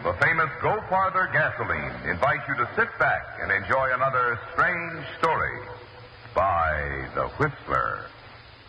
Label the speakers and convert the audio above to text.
Speaker 1: the famous Go Farther gasoline, invites you to sit back and enjoy another strange story by The Whistler.